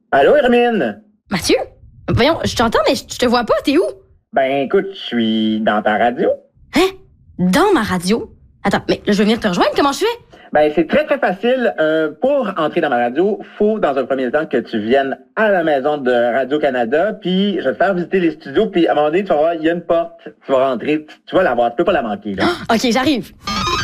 Allô, Hermine? Mathieu? Voyons, je t'entends, mais je te vois pas. T'es où? Ben, écoute, je suis dans ta radio. Hein? Dans ma radio? Attends, mais là, je vais venir te rejoindre. Comment je fais? Ben, c'est très, très facile. Pour entrer dans ma radio, faut, dans un premier temps, que tu viennes à la maison de Radio-Canada, puis je vais te faire visiter les studios, puis à un moment donné, tu vas voir, il y a une porte, tu vas rentrer, tu vas la voir, tu peux pas la manquer, là. OK, j'arrive.